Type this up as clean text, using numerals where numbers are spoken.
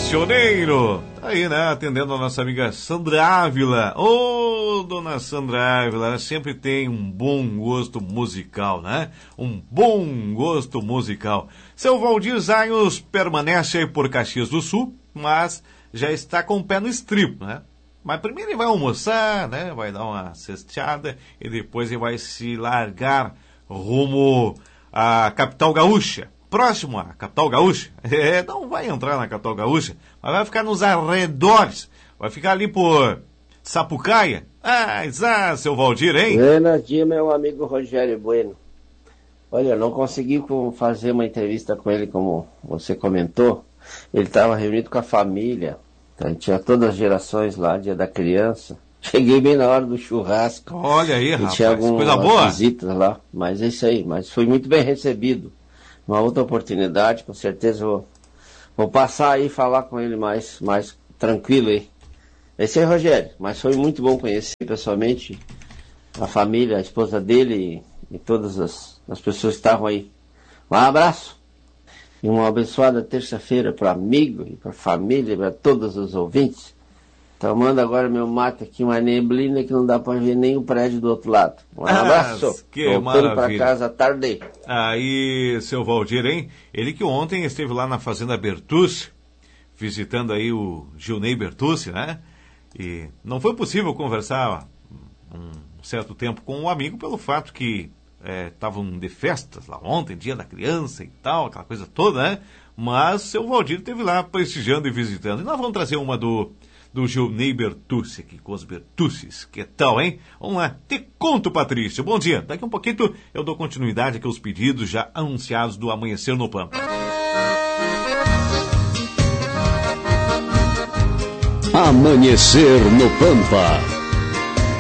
Missioneiro. Tá aí, né? Atendendo a nossa amiga Sandra Ávila. Ô, dona Sandra Ávila, ela sempre tem um bom gosto musical, né? Um bom gosto musical. Seu Valdir Zaios permanece aí por Caxias do Sul, mas já está com o pé no estribo, né? Mas primeiro ele vai almoçar, né? Vai dar uma cesteada e depois ele vai se largar rumo à capital gaúcha. Próximo à capital gaúcha. Não vai entrar na capital gaúcha, mas vai ficar nos arredores. Vai ficar ali por Sapucaia. Seu Valdir, hein? Buenos dias, meu amigo Rogério Bueno. Olha, não consegui fazer uma entrevista com ele, como você comentou. Ele estava reunido com a família. Então, tinha todas as gerações lá, dia da criança. Cheguei bem na hora do churrasco. Olha aí, rapaz, tinha algumas coisa boa. Visitas lá, mas é isso aí. Mas fui muito bem recebido. Uma outra oportunidade, com certeza vou passar aí e falar com ele mais tranquilo aí. Esse aí, Rogério, mas foi muito bom conhecer pessoalmente a família, a esposa dele e todas as pessoas que estavam aí. Um abraço e uma abençoada terça-feira para amigo e para família e para todos os ouvintes. Tomando agora meu mate aqui, uma neblina que não dá para ver nem o prédio do outro lado. Um abraço. Que voltando para casa à tarde. Aí, seu Valdir, hein? Ele que ontem esteve lá na Fazenda Bertucci, visitando aí o Gilney Bertucci, né? E não foi possível conversar um certo tempo com o amigo pelo fato que estavam de festas lá ontem, dia da criança e tal, aquela coisa toda, né? Mas seu Valdir esteve lá prestigiando e visitando. E nós vamos trazer uma do Gilney Bertucci aqui, com os Bertuccis. Que tal, hein? Vamos lá. Te conto, Patrício. Bom dia. Daqui um pouquinho eu dou continuidade aqui aos pedidos já anunciados do Amanhecer no Pampa. Amanhecer no Pampa.